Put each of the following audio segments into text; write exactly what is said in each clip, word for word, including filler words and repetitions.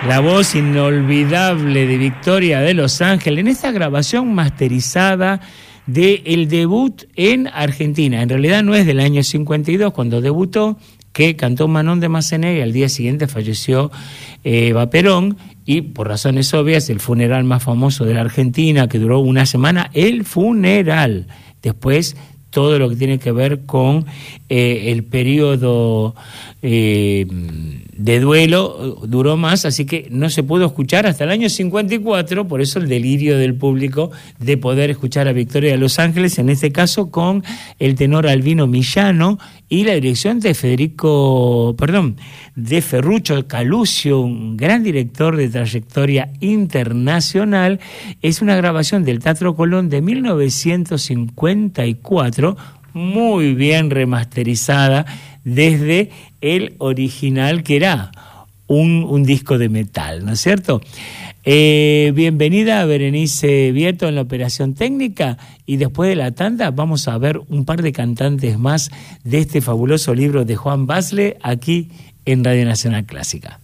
La voz inolvidable de Victoria de Los Ángeles en esta grabación masterizada de el debut en Argentina. En realidad no es del año cincuenta y dos cuando debutó, que cantó Manon de Massenet, y al día siguiente falleció eh, Eva Perón, y por razones obvias el funeral más famoso de la Argentina, que duró una semana, el funeral. Después todo lo que tiene que ver con eh, el periodo eh, de duelo duró más, así que no se pudo escuchar hasta el año cincuenta y cuatro, por eso el delirio del público de poder escuchar a Victoria de Los Ángeles, en este caso con el tenor Albino Millano y la dirección de Federico, perdón, de Ferruccio Caluccio, un gran director de trayectoria internacional. Es una grabación del Teatro Colón de mil novecientos cincuenta y cuatro, muy bien remasterizada desde el original, que era un, un disco de metal, ¿no es cierto? Eh, bienvenida a Berenice Vieto en la operación técnica, y después de la tanda vamos a ver un par de cantantes más de este fabuloso libro de Juan Basle aquí en Radio Nacional Clásica.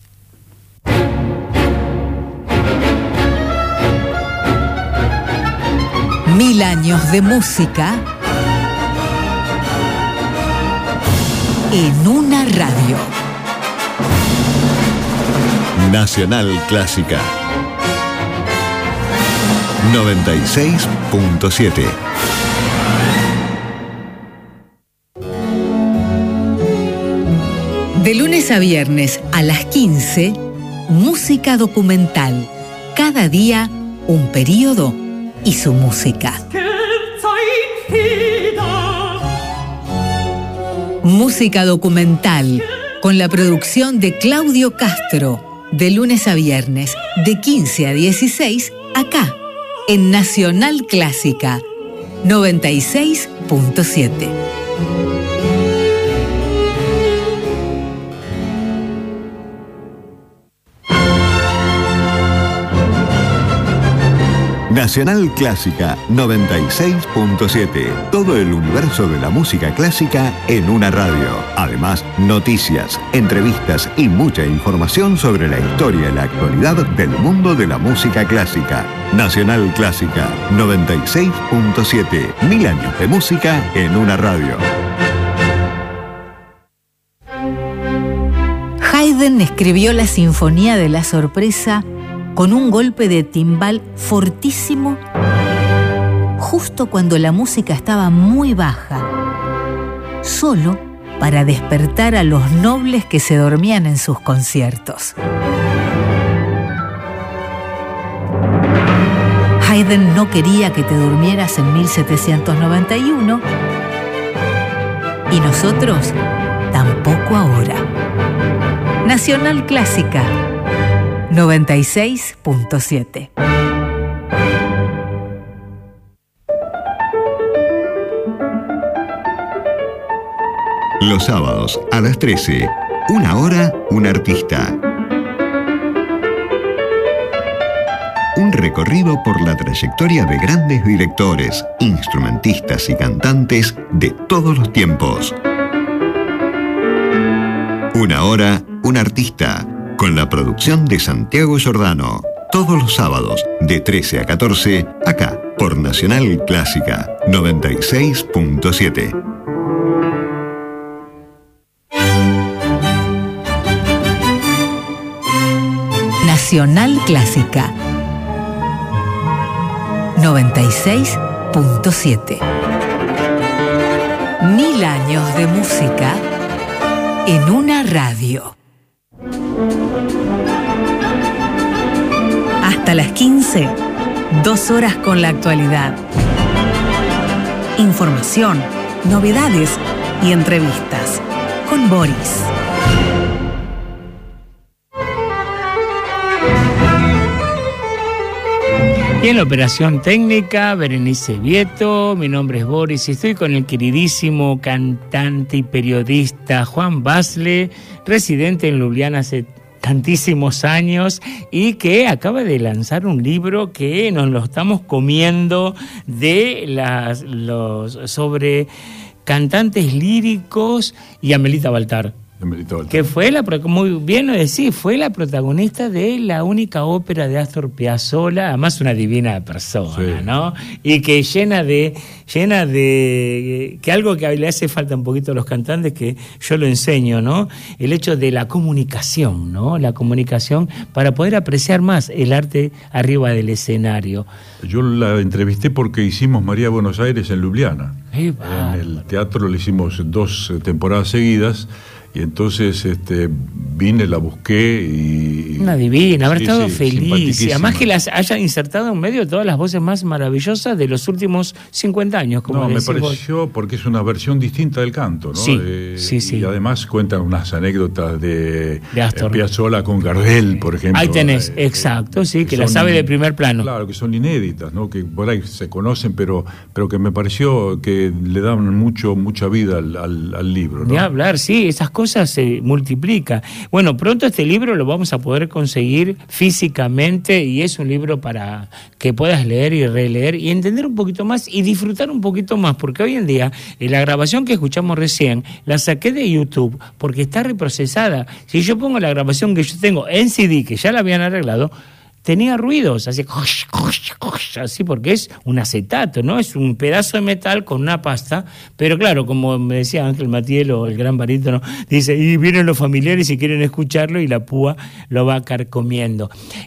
Mil años de música en una radio. Nacional Clásica noventa y seis punto siete. De lunes a viernes a las quince, música documental. Cada día un periodo y su música. Música documental con la producción de Claudio Castro. De lunes a viernes, de quince a dieciséis, acá, en Nacional Clásica, noventa y seis punto siete. Nacional Clásica noventa y seis punto siete. Todo el universo de la música clásica en una radio. Además, noticias, entrevistas y mucha información sobre la historia y la actualidad del mundo de la música clásica. Nacional Clásica noventa y seis punto siete. Mil años de música en una radio. Haydn escribió la Sinfonía de la Sorpresa con un golpe de timbal fortísimo justo cuando la música estaba muy baja, solo para despertar a los nobles que se dormían en sus conciertos. Haydn no quería que te durmieras en mil setecientos noventa y uno, y nosotros tampoco ahora. Nacional Clásica noventa y seis punto siete. Los sábados a las trece, una hora, un artista. Un recorrido por la trayectoria de grandes directores, instrumentistas y cantantes de todos los tiempos. Una hora, un artista. Con la producción de Santiago Giordano. Todos los sábados, de trece a catorce, acá, por Nacional Clásica, noventa y seis punto siete. Nacional Clásica, noventa y seis punto siete. Mil años de música en una radio. Hasta las quince, dos horas con la actualidad. Información, novedades y entrevistas con Boris. Y en la operación técnica, Berenice Vieto, mi nombre es Boris y estoy con el queridísimo cantante y periodista Juan Basle, residente en Ljubljana hace tantísimos años y que acaba de lanzar un libro que nos lo estamos comiendo de las los sobre cantantes líricos y Amelita Baltar. Que fue la, muy bien lo decís, fue la protagonista de la única ópera de Astor Piazzolla, además una divina persona, sí. ¿no? Y que llena de, llena de, que algo que le hace falta un poquito a los cantantes, que yo lo enseño, ¿no? El hecho de la comunicación, ¿no? La comunicación para poder apreciar más el arte arriba del escenario. Yo la entrevisté porque hicimos María Buenos Aires en Ljubljana. En el teatro le hicimos dos temporadas seguidas. Y entonces este, vine, la busqué y... Una divina, haber sí, estado sí, feliz. Y además que las haya insertado en medio de todas las voces más maravillosas de los últimos cincuenta años, como No, me decimos. pareció porque es una versión distinta del canto, ¿no? Sí, eh, sí, sí. Y además cuentan unas anécdotas de, de Astor Piazzolla con Gardel, por ejemplo. Ahí tenés, eh, exacto, sí, que, que son, la sabe de primer plano. Claro, que son inéditas, ¿no? Que por ahí se conocen, pero, pero que me pareció que le daban mucho, mucha vida al, al, al libro, ¿no? Ni hablar, sí, esas cosas se multiplican. multiplica. Bueno, pronto este libro lo vamos a poder conseguir físicamente y es un libro para que puedas leer y releer y entender un poquito más y disfrutar un poquito más, porque hoy en día en la grabación que escuchamos recién la saqué de YouTube porque está reprocesada. Si yo pongo la grabación que yo tengo en C D, que ya la habían arreglado, tenía ruidos, así, así porque es un acetato, ¿no? Es un pedazo de metal con una pasta, pero claro, como me decía Ángel Matielo, el gran barítono, dice, y vienen los familiares y quieren escucharlo y la púa lo va carcomiendo.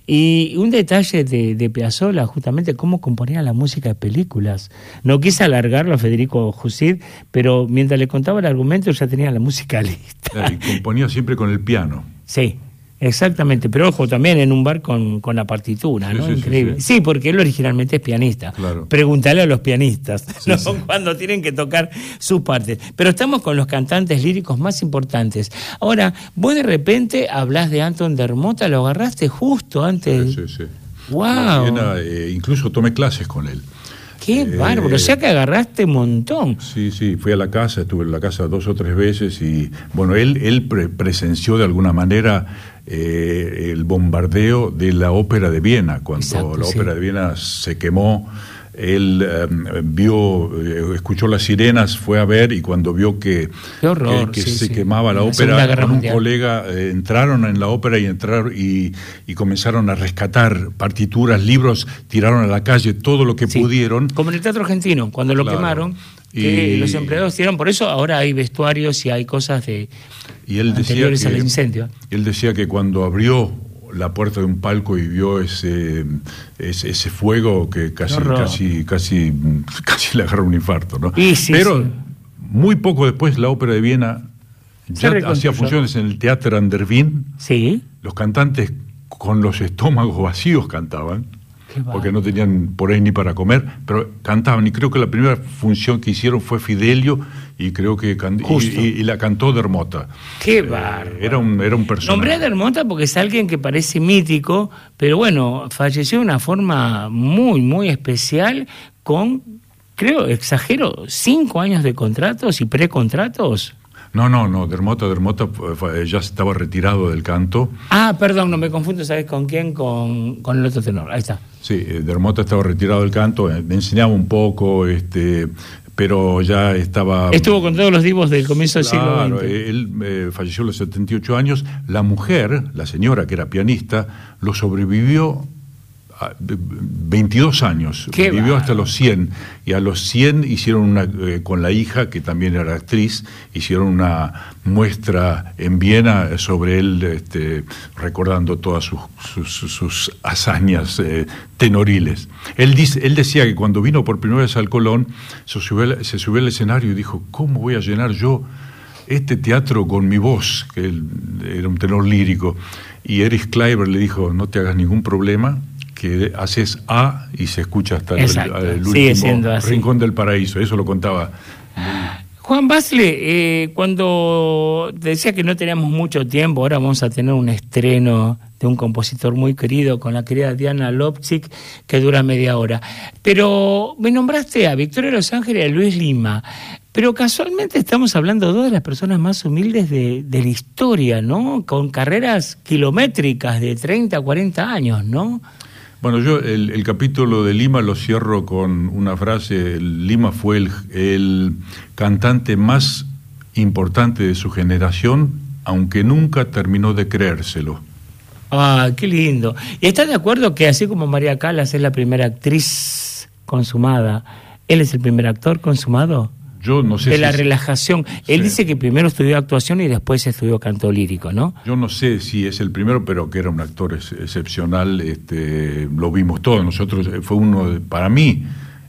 Y un detalle de, de Piazzolla, justamente cómo componía la música de películas. No quise alargarlo a Federico Jusid, pero mientras le contaba el argumento ya tenía la música lista. Y componía siempre con el piano. Sí. Exactamente, pero ojo, también en un bar con, con la partitura, ¿no? Sí, sí, Increíble. Sí, sí. Sí, porque él originalmente es pianista. Claro. Pregúntale a los pianistas, sí, ¿no? Sí. Cuando tienen que tocar sus partes. Pero estamos con los cantantes líricos más importantes. Ahora, vos de repente hablás de Anton Dermota, lo agarraste justo antes. Sí, sí, sí. ¡Wow! Viena, eh, incluso tomé clases con él. ¡Qué eh, bárbaro! O sea que agarraste un montón. Sí, sí, fui a la casa, estuve en la casa dos o tres veces y, bueno, él, él pre- presenció de alguna manera eh, el bombardeo de la ópera de Viena. Cuando Exacto, la sí. ópera de Viena se quemó, él eh, vio, eh, escuchó las sirenas, fue a ver y cuando vio que, Qué horror, que, que sí, se sí. quemaba la, la ópera, con un mundial. colega eh, entraron en la ópera y entraron y, y comenzaron a rescatar partituras, libros, tiraron a la calle todo lo que sí. pudieron. Como en el Teatro Argentino, cuando lo Claro. quemaron, que Y... los empleados tiraron, por eso ahora hay vestuarios y hay cosas de y él anteriores decía que, al incendio. Él decía que cuando abrió la puerta de un palco y vio ese ese, ese fuego que casi casi casi casi le agarró un infarto, ¿no? Y sí, Pero sí. muy poco después la ópera de Viena ya hacía funciones en el Theater an der Wien. Sí. Los cantantes con los estómagos vacíos cantaban, porque no tenían por ahí ni para comer, pero cantaban, y creo que la primera función que hicieron fue Fidelio, y creo que can- y, y, y la cantó Dermota. ¡Qué Eh, bárbaro! era un era un personaje. Nombré a Dermota porque es alguien que parece mítico, pero bueno, falleció de una forma muy, muy especial con, creo, exagero, cinco años de contratos y precontratos. No, no, no, Dermota, Dermota fue, ya estaba retirado del canto. Ah, perdón, no me confundo, ¿sabes con quién? Con, con el otro tenor, ahí está. Sí, eh, Dermota estaba retirado del canto, eh, me enseñaba un poco, este, pero ya estaba... Estuvo con todos los divos del comienzo del Claro, siglo veinte. él eh, falleció a los setenta y ocho años. La mujer, la señora que era pianista, lo sobrevivió a veintidós años. Qué Vivió bárbaro. hasta los cien. Y a los cien hicieron una, eh, con la hija, que también era actriz, hicieron una muestra en Viena sobre él, este, recordando todas sus, sus, sus hazañas eh, tenoriles. Él, dice, él decía que cuando vino por primera vez al Colón, se subió, se subió al escenario y dijo, ¿cómo voy a llenar yo este teatro con mi voz? Que él era un tenor lírico. Y Erich Kleiber le dijo, no te hagas ningún problema, que haces A y se escucha hasta el, el último rincón del paraíso. Eso lo contaba. Juan Basle, eh, cuando decía que no teníamos mucho tiempo, ahora vamos a tener un estreno de un compositor muy querido con la querida Diana Lopzik, que dura media hora. Pero me nombraste a Victoria Los Ángeles y a Luis Lima. Pero casualmente estamos hablando de dos de las personas más humildes de, de la historia, ¿no? Con carreras kilométricas de treinta a cuarenta años, ¿no? Bueno, yo el, el capítulo de Lima lo cierro con una frase. Lima fue el, el cantante más importante de su generación aunque nunca terminó de creérselo. Ah, qué lindo. ¿Y estás de acuerdo que así como María Callas es la primera actriz consumada, él es el primer actor consumado? Yo no sé de si la es... relajación. Él sí. dice que primero estudió actuación y después estudió canto lírico, ¿no? Yo no sé si es el primero, pero que era un actor ex excepcional, este, lo vimos todos. Nosotros, fue uno, de, para mí,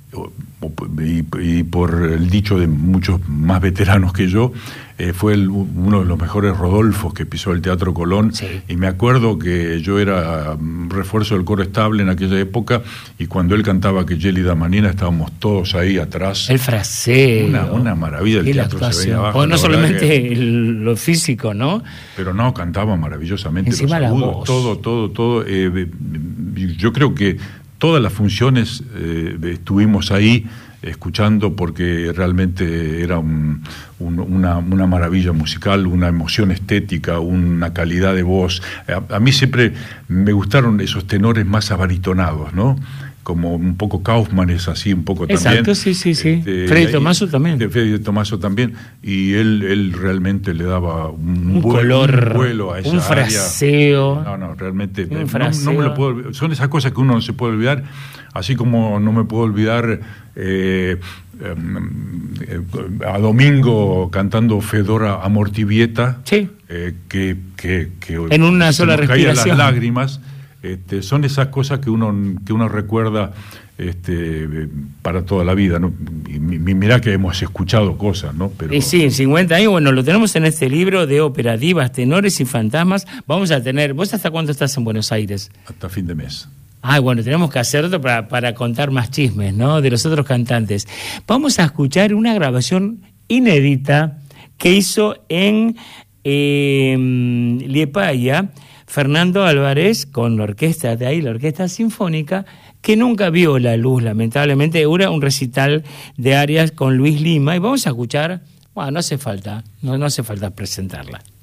y, y por el dicho de muchos más veteranos que yo, eh, fue el, uno de los mejores Rodolfos que pisó el Teatro Colón. Sí. Y me acuerdo que yo era refuerzo del coro estable en aquella época, y cuando él cantaba Que Gélida Manina estábamos todos ahí atrás. El fraseo. Una, una maravilla, el teatro se veía abajo. O no solamente que... el, lo físico, ¿no? Pero no, cantaba maravillosamente. Encima los agudos, la voz. todo, todo, todo. Eh, yo creo que todas las funciones eh, estuvimos ahí escuchando, porque realmente era un, un, una, una maravilla musical, una emoción estética, una calidad de voz. A, a mí siempre me gustaron esos tenores más abaritonados, ¿no? Como un poco Kaufman es así, un poco Exacto, también. Exacto, sí, sí, sí. Este, Freddy Tomaso también. Freddy Tomaso también. Y él, él realmente le daba un, un vuelo, color, un vuelo a esa un fraseo. área. No, no, realmente. Un No, fraseo. no me lo puedo, son esas cosas que uno no se puede olvidar, así como no me puedo olvidar eh, eh, a Domingo cantando Fedora Amortivieta. Sí. Eh, que, que, que en una se sola nos caían respiración. las lágrimas. Este, son esas cosas que uno que uno recuerda este, para toda la vida, ¿no? Y mirá que hemos escuchado cosas, ¿no? Pero... Y sí, en cincuenta años, bueno, lo tenemos en este libro de ópera, divas, tenores y fantasmas. Vamos a tener, ¿vos hasta cuándo estás en Buenos Aires? Hasta fin de mes. Ah, bueno, tenemos que hacer otro para, para contar más chismes, ¿no? De los otros cantantes. Vamos a escuchar una grabación inédita que hizo en eh, Liepaya Fernando Álvarez con la orquesta de ahí, la Orquesta Sinfónica, que nunca vio la luz, lamentablemente. Era un recital de arias con Luis Lima, y vamos a escuchar, bueno, no hace falta, no, no hace falta presentarla.